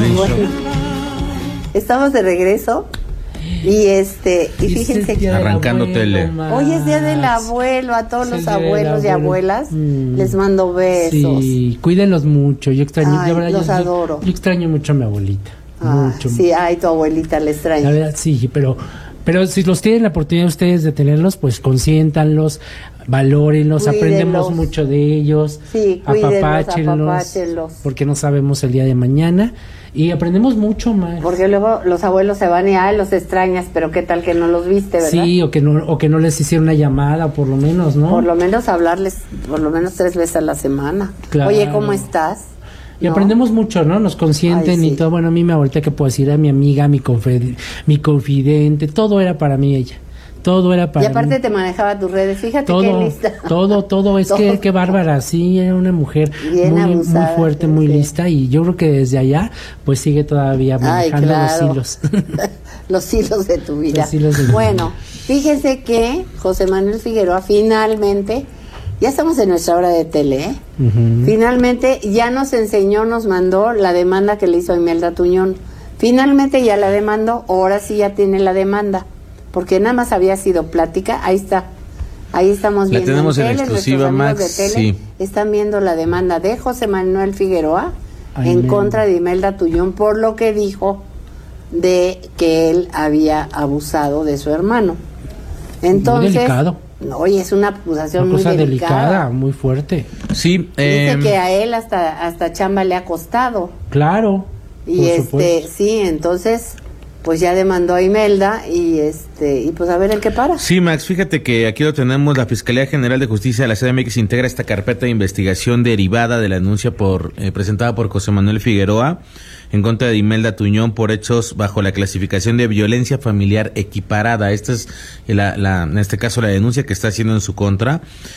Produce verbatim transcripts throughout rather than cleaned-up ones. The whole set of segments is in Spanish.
Bueno, estamos de regreso y este y fíjense que arrancando tele. Hoy es día del abuelo, a todos los abuelos y abuelas mm. les mando besos. Sí, cuídenlos mucho. Yo extraño, ay, verdad, los yo, adoro. Yo extraño mucho a mi abuelita. Ah, mucho. Sí, ay, tu abuelita le extraña. La verdad, sí, pero pero si los tienen la oportunidad ustedes de tenerlos, pues consiéntanlos, valórenlos, cuídenlos. Aprendemos mucho de ellos, sí, apapáchenlos, apapáchenlos, porque no sabemos el día de mañana y aprendemos mucho más. Porque luego los abuelos se van y ay, los extrañas, pero qué tal que no los viste, ¿verdad? Sí, o que no o que no les hicieron una llamada, por lo menos, ¿no? Por lo menos hablarles, por lo menos tres veces a la semana. Claro. Oye, ¿cómo estás? Y ¿no? aprendemos mucho, ¿no? Nos consienten. Ay, sí. Y todo. Bueno, a mí me ahorita que puedo decir a mi amiga, mi, confid- mi confidente, todo era para mí ella. Todo era para mí. Y aparte mí. Te manejaba tus redes, fíjate todo, qué lista. Todo, todo, es todo. que qué bárbara, sí, era una mujer muy, abusada, muy fuerte, muy sí. lista, y yo creo que desde allá, pues sigue todavía manejando Ay, claro. los hilos. Los hilos de tu vida. Los hilos de bueno, fíjense que José Manuel Figueroa finalmente, ya estamos en nuestra hora de tele, ¿eh? Uh-huh. Finalmente ya nos enseñó, nos mandó la demanda que le hizo Imelda Tuñón. Finalmente ya la demandó, ahora sí ya tiene la demanda. Porque nada más había sido plática, ahí está, ahí estamos viendo. La tenemos en, tele, en exclusiva, Max, de tele sí. Están viendo la demanda de José Manuel Figueroa Ay, en man. contra de Imelda Tuñón por lo que dijo de que él había abusado de su hermano. Entonces, muy delicado. Oye, es una acusación una cosa muy delicada. delicada, muy fuerte. Sí, eh, dice que a em, él hasta hasta chamba le ha costado. Claro. Y este, supuesto. sí, entonces pues ya demandó a Imelda y este y pues a ver en qué para. Sí, Max, fíjate que aquí lo tenemos. La Fiscalía General de Justicia de la C D M X integra esta carpeta de investigación derivada de la denuncia por eh, presentada por José Manuel Figueroa en contra de Imelda Tuñón por hechos bajo la clasificación de violencia familiar equiparada. Esta es la, la en este caso la denuncia que está haciendo en su contra.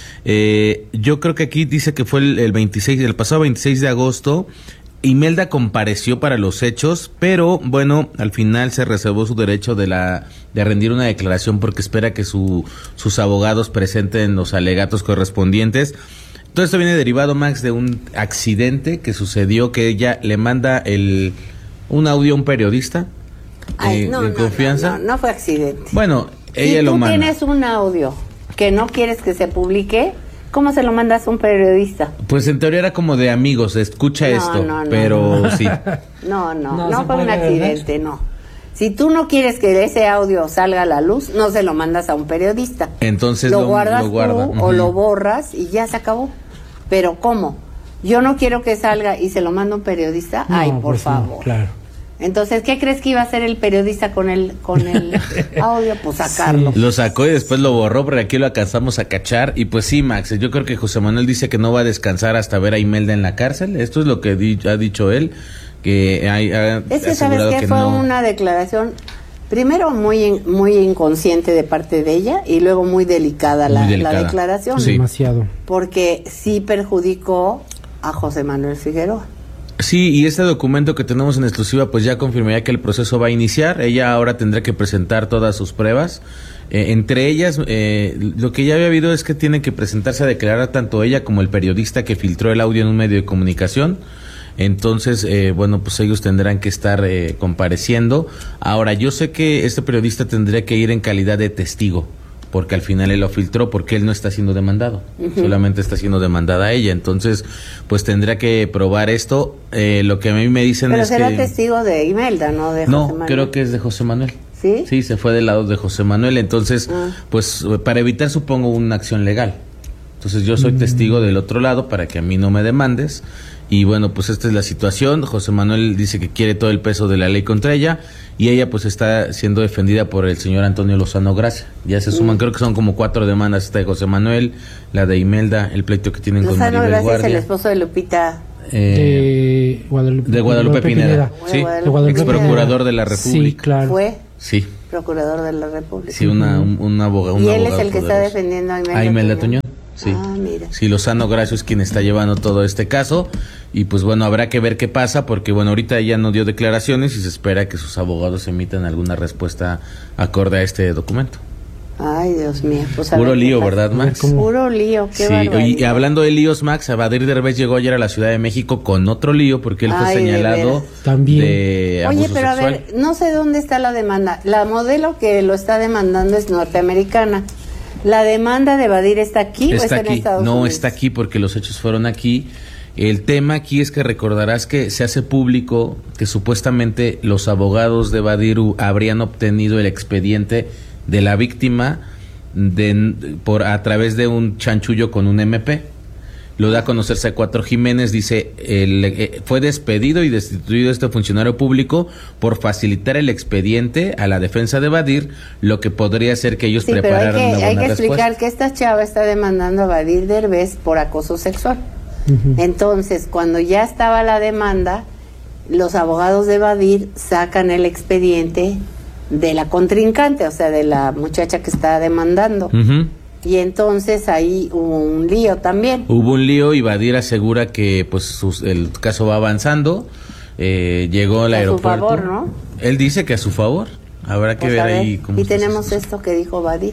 Eh, yo creo que aquí dice que fue el, el veintiséis, el pasado veintiséis de agosto. Imelda compareció para los hechos, pero bueno, al final se reservó su derecho de la de rendir una declaración porque espera que su, sus abogados presenten los alegatos correspondientes. Todo esto viene derivado, Max, de un accidente que sucedió, que ella le manda el un audio a un periodista Ay, eh, no, de no, confianza. No, no, no fue accidente. Bueno, ella si lo manda. Si tú tienes un audio que no quieres que se publique, ¿cómo se lo mandas a un periodista? Pues en teoría era como de amigos, escucha no, esto, no, no, pero no. sí. No, no, no, no, no fue un accidente, no. Si tú no quieres que ese audio salga a la luz, no se lo mandas a un periodista. Entonces lo, lo guardas lo guarda. tú Uh-huh. o lo borras y ya se acabó. Pero ¿cómo? Yo no quiero que salga y se lo manda a un periodista. No, Ay, por pues favor. No, claro. Entonces, ¿qué crees que iba a hacer el periodista con el con el audio? Pues sacarlo. Sí. Lo sacó y después lo borró, pero aquí lo alcanzamos a cachar. Y pues sí, Max, yo creo que José Manuel dice que no va a descansar hasta ver a Imelda en la cárcel. Esto es lo que di- ha dicho él, que hay, ha Es que sabes que, que fue no... una declaración, primero muy in, muy inconsciente de parte de ella y luego muy delicada, la, muy delicada. la declaración. Sí. Demasiado. Porque sí perjudicó a José Manuel Figueroa. Sí, y este documento que tenemos en exclusiva pues ya confirmaría que el proceso va a iniciar. Ella ahora tendrá que presentar todas sus pruebas. Eh, entre ellas, eh, lo que ya había habido es que tiene que presentarse a declarar tanto ella como el periodista que filtró el audio en un medio de comunicación. Entonces, eh, bueno, pues ellos tendrán que estar eh, compareciendo. Ahora, yo sé que este periodista tendría que ir en calidad de testigo, porque al final él lo filtró, porque él no está siendo demandado, uh-huh. solamente está siendo demandada ella. Entonces, pues tendrá que probar esto. Eh, lo que a mí me dicen Pero es será que... testigo de Imelda, ¿no? De no, José Manuel. creo que es de José Manuel. ¿Sí? Sí, se fue del lado de José Manuel. Entonces, uh. pues para evitar, supongo, una acción legal. Entonces, yo soy uh-huh. testigo del otro lado para que a mí no me demandes. Y bueno, pues esta es la situación. José Manuel dice que quiere todo el peso de la ley contra ella y ella pues está siendo defendida por el señor Antonio Lozano Gracia. Ya se suman, mm. creo que son como cuatro demandas, esta de José Manuel, la de Imelda, el pleito que tienen Lozano con Maribel Gracia Guardia. es el esposo de Lupita. Eh, de Guadalupe, de Guadalupe, Guadalupe Pineda, Pineda. sí, de Guadalupe ex procurador de la República. Sí, claro. Fue sí. procurador de la República. Sí, una, un, un abogado. Y un él abogado es el que poderoso. está defendiendo a Imelda, a Imelda Tuñón. Sí. Ah, mira. Sí, Lozano Gracio es quien está llevando todo este caso y pues bueno, habrá que ver qué pasa porque bueno, ahorita ella no dio declaraciones y se espera que sus abogados emitan alguna respuesta acorde a este documento. Ay, Dios mío. Pues Puro lío, ¿verdad, Max? Puro lío, qué sí, y hablando de líos, Max, Badir Derbez llegó ayer a la Ciudad de México con otro lío porque él fue Ay, señalado de, También. de abuso Oye, pero sexual. A ver, no sé dónde está la demanda. La modelo que lo está demandando es norteamericana. ¿La demanda de Badir está aquí está o está aquí. en Estados no, Unidos? No, está aquí porque los hechos fueron aquí. El tema aquí es que recordarás que se hace público que supuestamente los abogados de Badir habrían obtenido el expediente de la víctima de, por a través de un chanchullo con un eme pe. Lo da a conocer C cuatro Jiménez, dice, el, eh, fue despedido y destituido este funcionario público por facilitar el expediente a la defensa de Badir, lo que podría hacer que ellos sí, prepararan pero hay que, una buena hay que explicar respuesta. que esta chava está demandando a Badir Derbez por acoso sexual. Uh-huh. Entonces, cuando ya estaba la demanda, los abogados de Badir sacan el expediente de la contrincante, o sea, de la muchacha que está demandando. Uh-huh. Y entonces ahí hubo un lío también. Hubo un lío y Badir asegura que pues sus, el caso va avanzando. Eh, llegó al a aeropuerto. A su favor, ¿no? Él dice que a su favor. Habrá que pues ver, ver ahí cómo. Y tenemos esto que dijo Badir.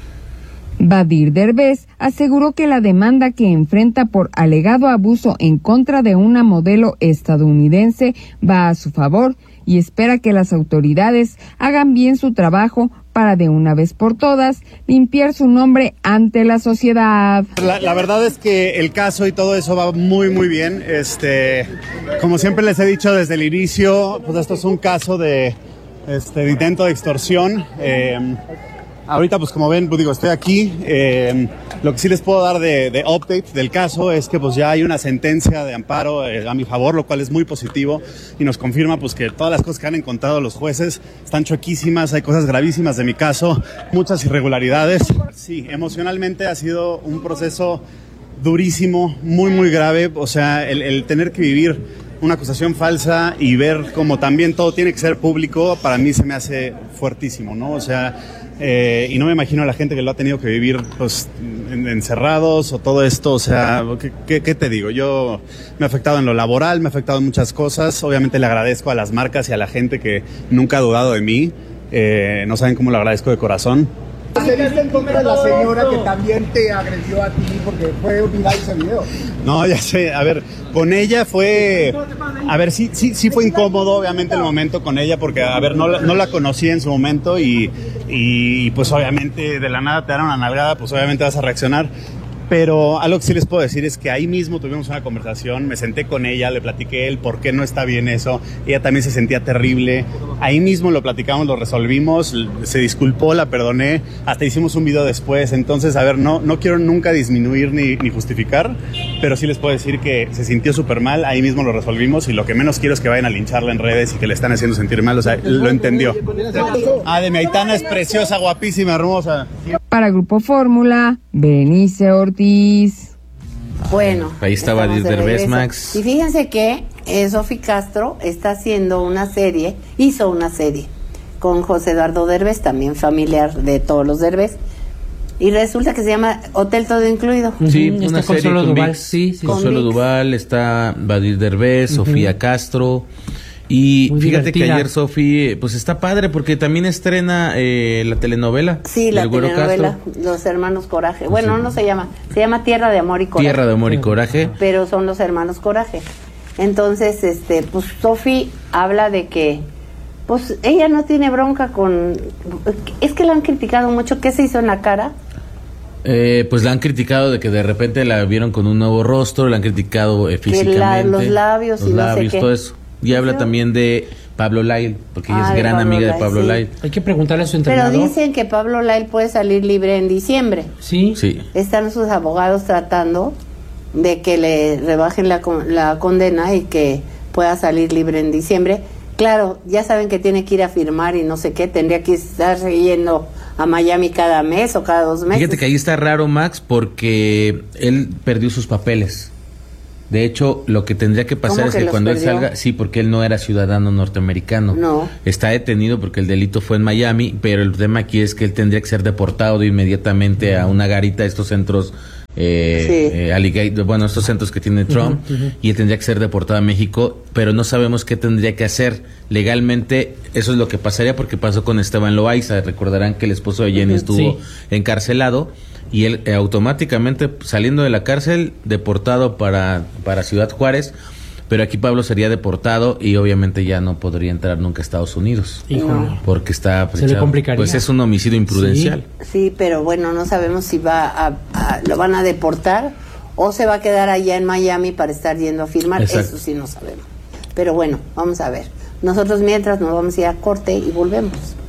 Badir Derbez aseguró que la demanda que enfrenta por alegado abuso en contra de una modelo estadounidense va a su favor y espera que las autoridades hagan bien su trabajo para de una vez por todas limpiar su nombre ante la sociedad. La, la verdad es que el caso y todo eso va muy muy bien. Este, como siempre les he dicho desde el inicio, pues esto es un caso de, este, de intento de extorsión. Eh, Ahorita, pues como ven, pues digo, estoy aquí. Eh, lo que sí les puedo dar de, de update del caso es que pues ya hay una sentencia de amparo eh, a mi favor, lo cual es muy positivo y nos confirma pues que todas las cosas que han encontrado los jueces están chuequísimas, hay cosas gravísimas de mi caso, muchas irregularidades. Sí, emocionalmente ha sido un proceso durísimo, muy muy grave, o sea, el, el tener que vivir una acusación falsa y ver como también todo tiene que ser público, para mí se me hace fuertísimo, ¿no? O sea, eh, y no me imagino a la gente que lo ha tenido que vivir pues en, encerrados o todo esto, o sea, ¿qué, qué, ¿qué te digo? Yo me ha afectado en lo laboral, me ha afectado en muchas cosas, obviamente le agradezco a las marcas y a la gente que nunca ha dudado de mí, eh, no saben cómo lo agradezco de corazón. ¿Se viste en contra de la señora que también te agredió a ti porque fue viral ese video? No, ya sé, a ver, con ella fue, a ver, sí, sí, sí fue incómodo obviamente el momento con ella porque, a ver, no, no la conocí en su momento y, y pues obviamente de la nada te dan una nalgada, pues obviamente vas a reaccionar. Pero algo que sí les puedo decir es que ahí mismo tuvimos una conversación, me senté con ella, le platiqué el por qué no está bien eso, ella también se sentía terrible, ahí mismo lo platicamos, lo resolvimos, se disculpó, la perdoné, hasta hicimos un video después, entonces, a ver, no, no quiero nunca disminuir ni, ni justificar, pero sí les puedo decir que se sintió súper mal, ahí mismo lo resolvimos y lo que menos quiero es que vayan a lincharla en redes y que le están haciendo sentir mal, o sea, lo entendió. Ah, de mi Aitana es preciosa, guapísima, hermosa. Para Grupo Fórmula, Berenice Ortiz. Bueno, ahí estaba Badir Derbez, Max. Y fíjense que eh, Sofi Castro está haciendo una serie, hizo una serie con José Eduardo Derbez, también familiar de todos los Derbez, y resulta que se llama Hotel Todo Incluido. Sí, uh-huh, una está serie Consuelo con Duval, Vix, sí, sí. Consuelo Duval, está Badir Derbez, uh-huh. Sofía Castro. Y muy fíjate divertida. Que ayer Sofi, pues está padre porque también estrena eh, la telenovela. Sí, la telenovela, Castro. Los Hermanos Coraje. Bueno, sí. No se llama, se llama Tierra de Amor y Coraje. Tierra de Amor y Coraje. Pero son los Hermanos Coraje. Entonces, este, pues Sofi habla de que, pues ella no tiene bronca con, es que la han criticado mucho. ¿Qué se hizo en la cara? Eh, pues la han criticado de que de repente la vieron con un nuevo rostro, la han criticado eh, físicamente. La, los labios los y labios, no sé qué. Todo eso. Y habla también de Pablo Lyle, porque ella ah, es gran Pablo amiga Lyle, de Pablo sí. Lyle. Hay que preguntarle a su entrenador. Pero dicen que Pablo Lyle puede salir libre en diciembre. Sí. Sí. Están sus abogados tratando de que le rebajen la, la condena y que pueda salir libre en diciembre. Claro, ya saben que tiene que ir a firmar y no sé qué, tendría que estar yendo a Miami cada mes o cada dos meses. Fíjate que ahí está raro, Max, porque él perdió sus papeles. De hecho, lo que tendría que pasar es que, que cuando perdió? él salga, sí, porque él no era ciudadano norteamericano. No. Está detenido porque el delito fue en Miami, pero el tema aquí es que él tendría que ser deportado de inmediatamente a una garita, a estos centros eh, sí. eh, Alligator, bueno, estos centros que tiene Trump, uh-huh, uh-huh. y él tendría que ser deportado a México, pero no sabemos qué tendría que hacer legalmente. Eso es lo que pasaría, porque pasó con Esteban Loaiza. Recordarán que el esposo de Jenny uh-huh, estuvo sí. encarcelado, y él eh, automáticamente saliendo de la cárcel, deportado para, para Ciudad Juárez. Pero aquí Pablo sería deportado y obviamente ya no podría entrar nunca a Estados Unidos. Híjole. Porque está... Se le complicaría. Pues es un homicidio imprudencial. Sí, sí, pero bueno, no sabemos si va a, a, lo van a deportar o se va a quedar allá en Miami para estar yendo a firmar. Exacto. Eso sí no sabemos. Pero bueno, vamos a ver. Nosotros mientras nos vamos a ir a corte y volvemos.